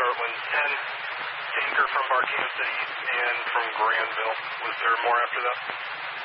Heartland 10, Tanker from Barcam City, and from Granville. Was there more after that?